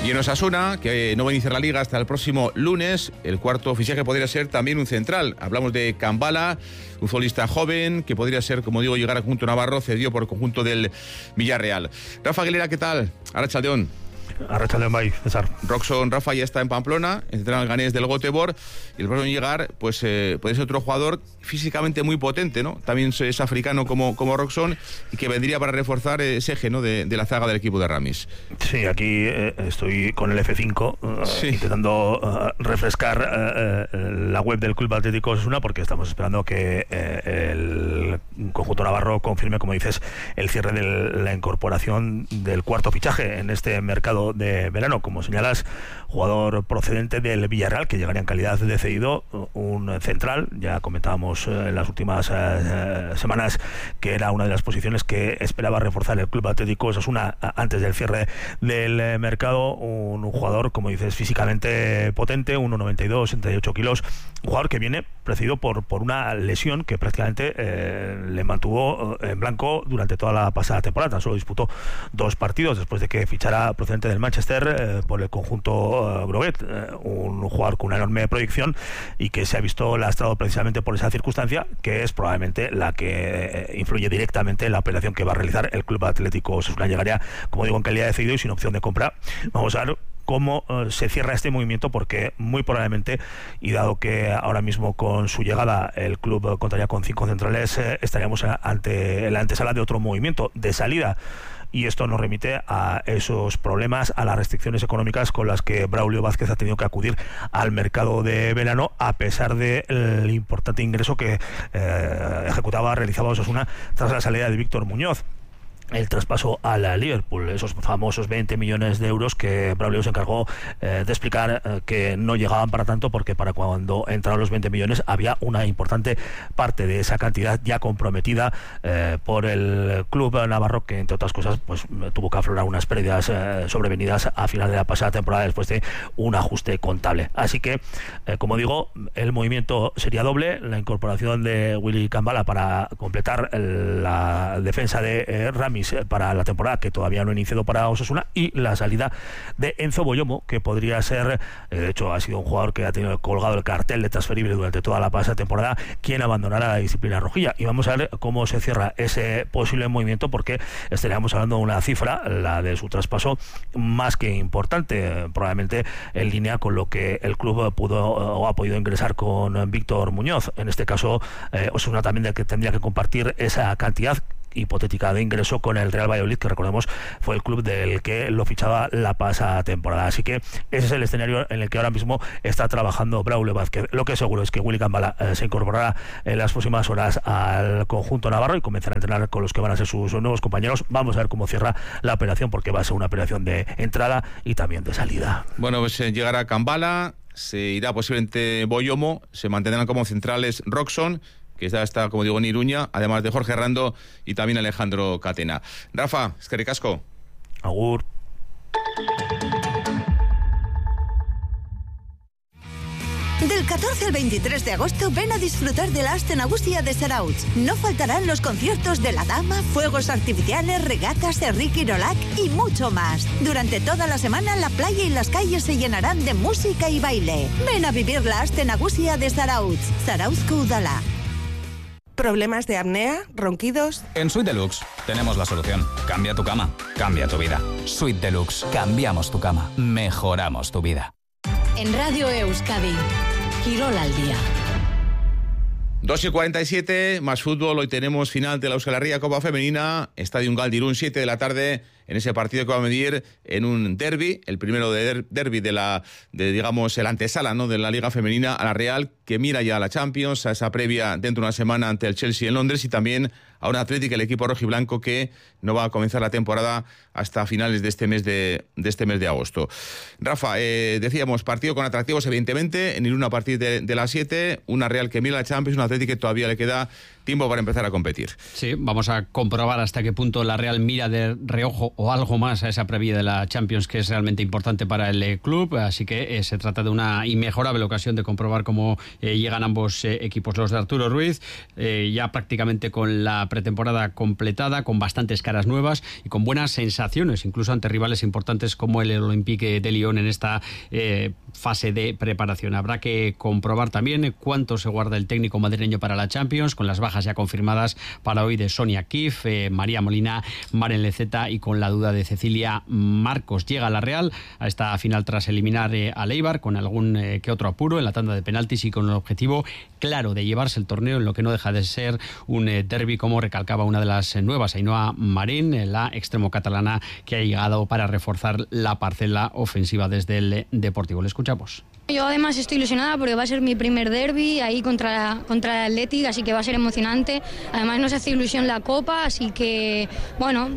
Y en Osasuna, que no va a iniciar la Liga hasta el próximo lunes, el cuarto fichaje podría ser también un central. Hablamos de Cambala, un futbolista joven que podría ser, como digo, llegar a conjunto Navarro, cedido por el conjunto del Villarreal. Rafa Aguilera, ¿qué tal? Arratsaldeon. Arratsaldeon, bai, César. Roxon Rafa ya está en Pamplona, entrena al ganés del Göteborg, y el próximo llegar, pues puede ser otro jugador físicamente muy potente, ¿no? También es africano como Roxon, y que vendría para reforzar ese eje, ¿no?, de la del equipo de Ramis. Sí, aquí estoy con el F5 intentando refrescar la web del Club Atlético Osasuna, porque estamos esperando que el conjunto navarro confirme, como dices, el cierre de la incorporación del cuarto fichaje en este mercado de verano. Como señalas, jugador procedente del Villarreal, que llegaría en calidad de cedido, un central. Ya comentábamos en las últimas semanas que era una de las posiciones que esperaba reforzar el Club Atlético Osasuna antes del cierre del mercado. Un jugador, como dices, físicamente potente, 1,92, 68 kilos, un jugador que viene precedido por una lesión que prácticamente le mantuvo en blanco durante toda la pasada temporada. Solo disputó 2 partidos después de que fichara procedente del Manchester por el conjunto Groguet, un jugador con una enorme proyección y que se ha visto lastrado precisamente por esa circunstancia, que es probablemente la que influye directamente en la operación que va a realizar el Club Atlético Osasuna. Llegaría, como digo, en calidad de cedido y sin opción de compra. Vamos a ver cómo se cierra este movimiento, porque muy probablemente, y dado que ahora mismo con su llegada el club contaría con 5 centrales, estaríamos ante la antesala de otro movimiento de salida. Y esto nos remite a esos problemas, a las restricciones económicas con las que Braulio Vázquez ha tenido que acudir al mercado de verano, a pesar del importante ingreso que realizaba Osasuna tras la salida de Víctor Muñoz. El traspaso a la Liverpool, esos famosos 20 millones de euros que Braulio se encargó de explicar que no llegaban para tanto, porque para cuando entraron los 20 millones había una importante parte de esa cantidad ya comprometida por el club navarro, que entre otras cosas pues tuvo que aflorar unas pérdidas sobrevenidas a final de la pasada temporada después de un ajuste contable. Así que, como digo, el movimiento sería doble: la incorporación de Willy Cambala para completar la defensa de Ramis para la temporada que todavía no ha iniciado para Osasuna, y la salida de Enzo Boyomo, que podría ser, de hecho ha sido un jugador que ha tenido colgado el cartel de transferible durante toda la pasada temporada, quien abandonará la disciplina rojilla. Y vamos a ver cómo se cierra ese posible movimiento, porque estaríamos hablando de una cifra, la de su traspaso, más que importante, probablemente en línea con lo que el club pudo o ha podido ingresar con Víctor Muñoz. En este caso, Osasuna también tendría que compartir esa cantidad hipotética de ingreso con el Real Valladolid, que recordemos fue el club del que lo fichaba la pasada temporada. Así que ese es el escenario en el que ahora mismo está trabajando Braulio Vázquez. Lo que seguro es que Willy Cambala se incorporará en las próximas horas al conjunto navarro y comenzará a entrenar con los que van a ser sus nuevos compañeros. Vamos a ver cómo cierra la operación, porque va a ser una operación de entrada y también de salida. Bueno, pues llegará Cambala, se irá posiblemente Boyomo, se mantendrán como centrales Roxon, que está, como digo, en Iruña, además de Jorge Rando y también Alejandro Catena. Rafa, eskerrik asko. Agur. Del 14 al 23 de agosto ven a disfrutar de la Aste Nagusia de Zarautz. No faltarán los conciertos de La Dama, fuegos artificiales, regatas, Enrique Irolac y mucho más. Durante toda la semana la playa y las calles se llenarán de música y baile. Ven a vivir la Aste Nagusia de Zarautz. Zarauzko Udala. ¿Problemas de apnea? ¿Ronquidos? En Suite Deluxe tenemos la solución. Cambia tu cama, cambia tu vida. Suite Deluxe. Cambiamos tu cama, mejoramos tu vida. En Radio Euskadi, Quirol al día. 2:47, más fútbol. Hoy tenemos final de la Euskal Herria Copa Femenina, Estadio Gal de Irún, 7 de la tarde, en ese partido que va a medir en un derbi, el primero de derbi de digamos, el antesala, ¿no?, de la Liga Femenina, a la Real, que mira ya a la Champions, a esa previa dentro de una semana ante el Chelsea en Londres, y también a un Athletic, el equipo rojiblanco, que no va a comenzar la temporada hasta finales de este mes de agosto. Rafa, decíamos, partido con atractivos, evidentemente, en Irún a partir de las 7, una Real que mira la Champions, un Athletic que todavía le queda tiempo para empezar a competir. Sí, vamos a comprobar hasta qué punto la Real mira de reojo o algo más a esa previa de la Champions, que es realmente importante para el club, así que se trata de una inmejorable ocasión de comprobar cómo llegan ambos equipos. Los de Arturo Ruiz, ya prácticamente con la pretemporada completada, con bastantes caras nuevas y con buenas sensaciones, incluso ante rivales importantes como el Olympique de Lyon en esta fase de preparación. Habrá que comprobar también cuánto se guarda el técnico madrileño para la Champions, con las bajas ya confirmadas para hoy de Sonia Kif, María Molina, Maren Leceta y con la duda de Cecilia Marcos. Llega la Real a esta final tras eliminar a Eibar con algún que otro apuro en la tanda de penaltis y con el objetivo claro de llevarse el torneo en lo que no deja de ser un derbi, como recalcaba una de las nuevas, Ainhoa Marín, la extremo catalana que ha llegado para reforzar la parcela ofensiva desde el Deportivo. Le escuchamos. Yo además estoy ilusionada porque va a ser mi primer derbi ahí contra el Athletic, así que va a ser emocionante. Además nos hace ilusión la Copa, así que bueno,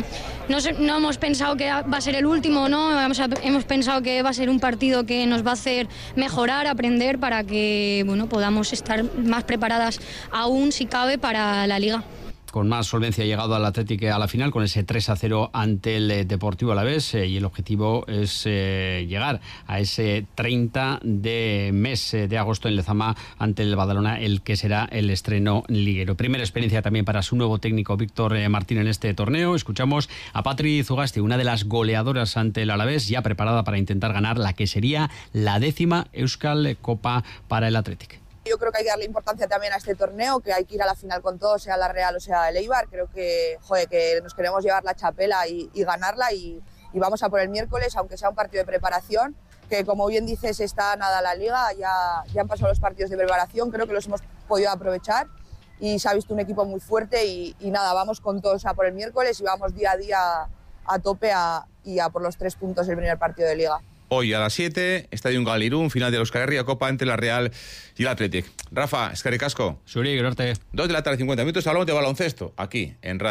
no hemos pensado que va a ser el último, ¿no? Hemos pensado que va a ser un partido que nos va a hacer mejorar, aprender para que podamos estar más preparadas aún, si cabe, para la Liga. Con más solvencia ha llegado al Atlético a la final con ese 3-0 ante el Deportivo Alavés, y el objetivo es llegar a ese 30 de mes de agosto en Lezama ante el Badalona, el que será el estreno liguero. Primera experiencia también para su nuevo técnico Víctor Martín en este torneo. Escuchamos a Patri Zugasti, una de las goleadoras ante el Alavés, ya preparada para intentar ganar la que sería la 10ª Euskal Copa para el Atlético. Yo creo que hay que darle importancia también a este torneo, que hay que ir a la final con todo, sea la Real o sea el Eibar. Creo que, que nos queremos llevar la chapela y ganarla, y vamos a por el miércoles, aunque sea un partido de preparación, que como bien dices está nada la Liga, ya han pasado los partidos de preparación, creo que los hemos podido aprovechar y se ha visto un equipo muy fuerte y nada, vamos con todos a por el miércoles y vamos día a día a tope y a por los 3 puntos del primer partido de Liga. Hoy a las 7, Estadio Galirún, final de la Euskal Herria Copa entre la Real y el Athletic. Rafa, eskerrik asko. Zuri, gerarte. 2 de la tarde, 50 minutos, hablamos de baloncesto, aquí, en Radio.